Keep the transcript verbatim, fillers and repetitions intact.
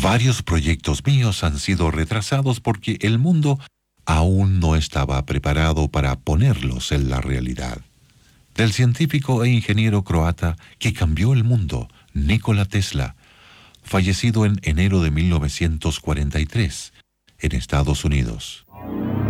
Varios proyectos míos han sido retrasados porque el mundo aún no estaba preparado para ponerlos en la realidad. Del científico e ingeniero croata que cambió el mundo, Nikola Tesla, fallecido en enero de mil novecientos cuarenta y tres, en Estados Unidos.